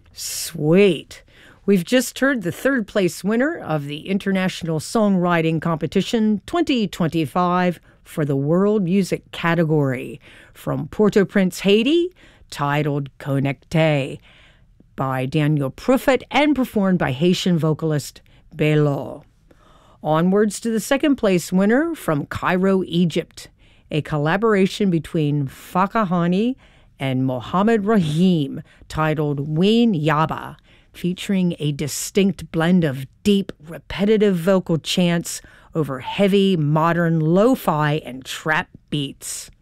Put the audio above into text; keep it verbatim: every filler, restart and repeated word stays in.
Sweet. We've just heard the third place winner of the International Songwriting Competition twenty twenty-five for the World Music category from Port-au-Prince, Haiti, titled Connecté by Daniel Proufet and performed by Haitian vocalist Belo. Onwards to the second place winner from Cairo, Egypt, a collaboration between Fakahani and Mohammed Rahim titled Ween Yaba, featuring a distinct blend of deep, repetitive vocal chants over heavy, modern lo-fi and trap beats.